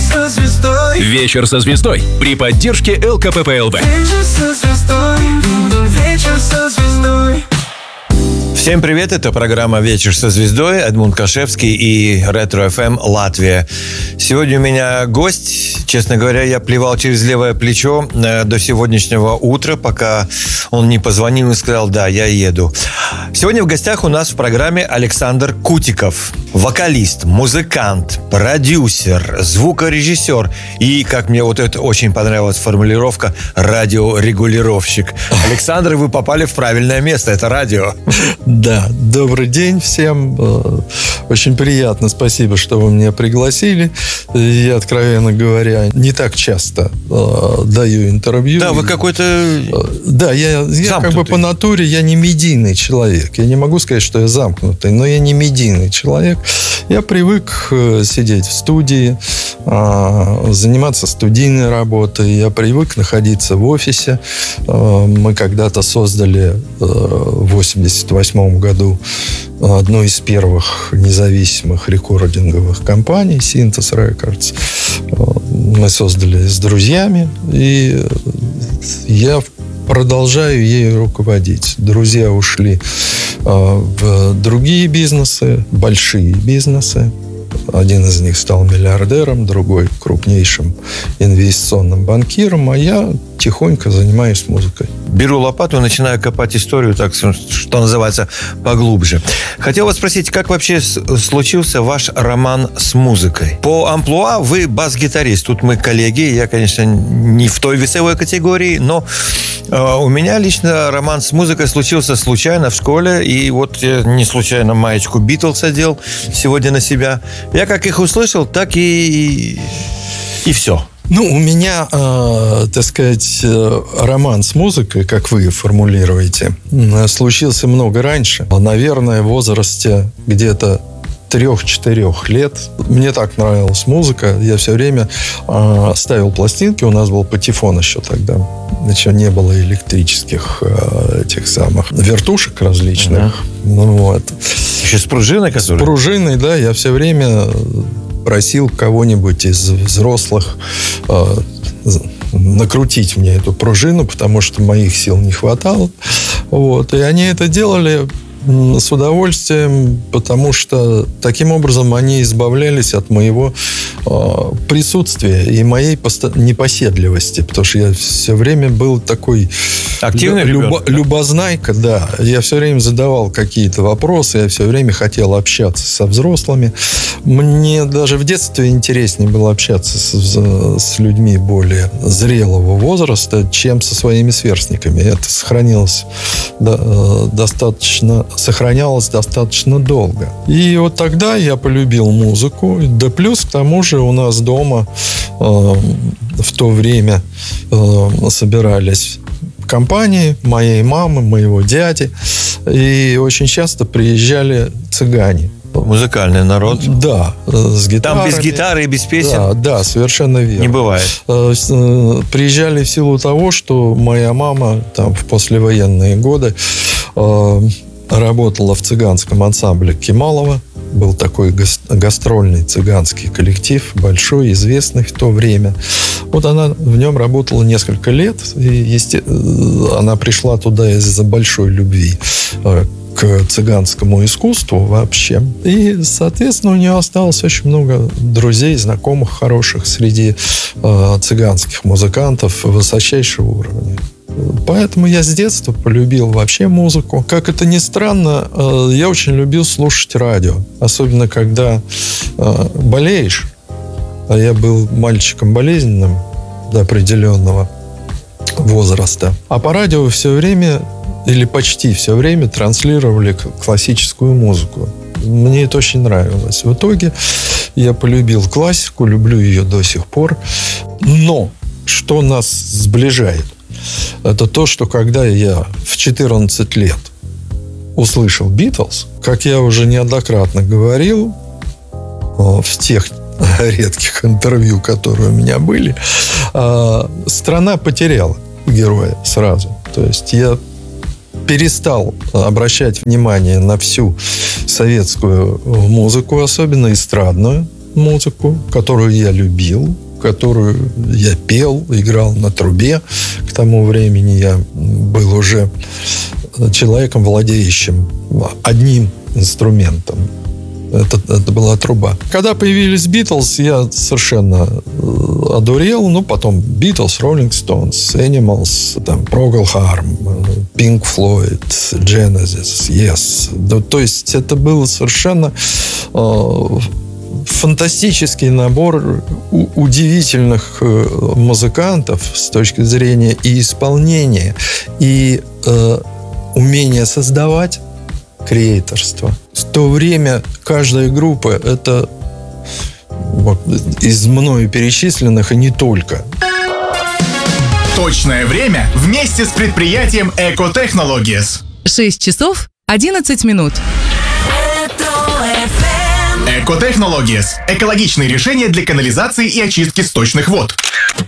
со звездой. Вечер со звездой при поддержке ЛКПП-ЛБ. Вечер со звездой. Вечер со звездой. Всем привет, это программа «Вечер со звездой», Эдмунд Кашевский и Ретро ФМ Латвия. Сегодня у меня гость. Честно говоря, я плевал через левое плечо до сегодняшнего утра, пока он не позвонил и сказал: да, я еду. Сегодня в гостях у нас в программе Александр Кутиков. Вокалист, музыкант, продюсер, звукорежиссер и, как мне вот это очень понравилась формулировка, радиорегулировщик. Александр, вы попали в правильное место, это радио. Да, добрый день всем. Очень приятно, спасибо, что вы меня пригласили. Я, откровенно говоря, не так часто даю интервью. Да, вы какой-то... Да, я как бы по натуре, я не медийный человек. Я не могу сказать, что я замкнутый, но я не медийный человек. Я привык сидеть в студии, заниматься студийной работой. Я привык находиться в офисе. Мы когда-то создали в 1988 году одну из первых независимых рекординговых компаний Synthos Records. Мы создали с друзьями, и я продолжаю ею руководить. Друзья ушли в другие бизнесы, большие бизнесы. Один из них стал миллиардером, другой крупнейшим инвестиционным банкиром, а я тихонько занимаюсь музыкой. Беру лопату и начинаю копать историю, так что называется, поглубже. Хотел вас спросить, как вообще случился ваш роман с музыкой? По амплуа вы бас-гитарист. Тут мы коллеги. Я, конечно, не в той весовой категории, но у меня лично роман с музыкой случился случайно в школе. И вот я не случайно маечку Битлз одел сегодня на себя. Я как их услышал, так и все. Ну, у меня, так сказать, роман с музыкой, как вы формулируете, случился много раньше. Наверное, в возрасте где-то 3-4 лет. Мне так нравилась музыка. Я все время ставил пластинки. У нас был патефон еще тогда. Еще не было электрических этих самых вертушек различных. Ну, вот. Еще с пружиной, которая? С пружиной, да. Я все время просил кого-нибудь из взрослых накрутить мне эту пружину, потому что моих сил не хватало. Вот. И они это делали с удовольствием, потому что таким образом они избавлялись от моего присутствия и моей непоседливости, потому что я все время был такой активный любознайка, да. Я все время задавал какие-то вопросы, я все время хотел общаться со взрослыми. Мне даже в детстве интереснее было общаться с людьми более зрелого возраста, чем со своими сверстниками. Это сохранялось достаточно долго. И вот тогда я полюбил музыку. Да плюс к тому же у нас дома в то время собирались компании моей мамы, моего дяди. И очень часто приезжали цыгане. Музыкальный народ. Да, с гитарами. Там без гитары и без песен? Да, совершенно верно. Не бывает. Приезжали в силу того, что моя мама там в послевоенные годы работала в цыганском ансамбле Кемалова. Был такой гастрольный цыганский коллектив, большой, известный в то время. Вот она в нем работала несколько лет. И, она пришла туда из-за большой любви к цыганскому искусству вообще. И, соответственно, у нее осталось очень много друзей, знакомых хороших среди цыганских музыкантов высочайшего уровня. Поэтому я с детства полюбил вообще музыку. Как это ни странно, я очень любил слушать радио. Особенно, когда болеешь. А я был мальчиком болезненным до определенного возраста. А по радио все время, или почти все время, транслировали классическую музыку. Мне это очень нравилось. В итоге я полюбил классику, люблю ее до сих пор. Но что нас сближает? Это то, что когда я в 14 лет услышал Битлз, как я уже неоднократно говорил в тех редких интервью, которые у меня были, страна потеряла героя сразу. То есть я перестал обращать внимание на всю советскую музыку, особенно эстрадную. музыку, которую я любил, которую я пел, играл на трубе. К тому времени я был уже человеком, владеющим одним инструментом. Это была труба. Когда появились Битлз, я совершенно одурел. Ну, потом Битлз, Роллинг Стоунс, Animals, там, Procol Harum, Pink Floyd, Genesis, Yes. Да, то есть это было совершенно фантастический набор удивительных музыкантов с точки зрения и исполнения, и умения создавать, креаторство. В то время каждая группа — это вот, из мною перечисленных, и не только. Точное время вместе с предприятием Экотехнологиес. 6 часов 11 минут. Экотехнологиес – экологичные решения для канализации и очистки сточных вод.